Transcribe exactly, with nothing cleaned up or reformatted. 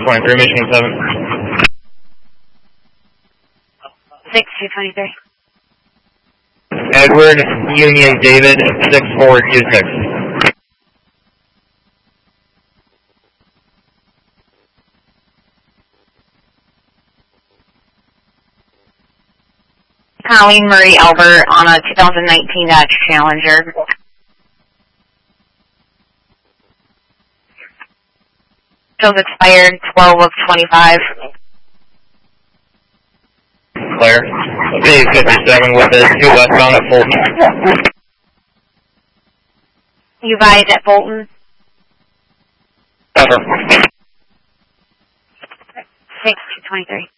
twenty-three, Michigan seven. six two twenty-three. Edward Union David six four two six. Colleen Marie Albert on a two thousand nineteen Dodge Challenger. Shows expired twelve of twenty-five. Claire. B fifty-seven with a two westbound at Fulton. You buy it at Fulton? Cover. six two twenty-three.